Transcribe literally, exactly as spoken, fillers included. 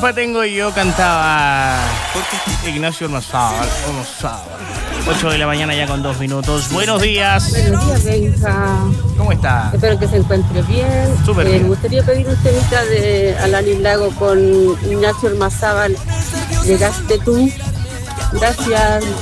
culpa tengo yo? Cantaba Ignacio Ormazábal. ocho de la mañana ya con dos minutos. Buenos días. Buenos días, Benja. ¿Cómo está? Espero que se encuentre bien. Súper eh, bien. Me gustaría pedir un temita de Alanis Lago con Ignacio Ormazábal. Llegaste tú. Gracias.